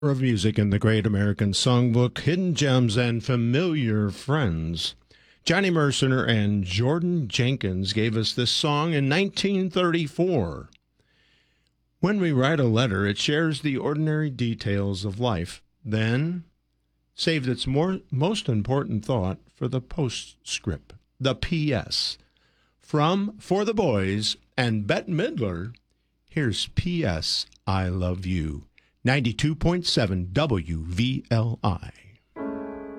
Of music in the Great American Songbook, Hidden Gems and Familiar Friends. Johnny Mercer and Jordan Jenkins gave us this song in 1934. When we write a letter, it shares the ordinary details of life, then saved its most important thought for the postscript, the P.S. From For the Boys and Bette Midler, here's P.S. I Love You. 92.7 WVLI.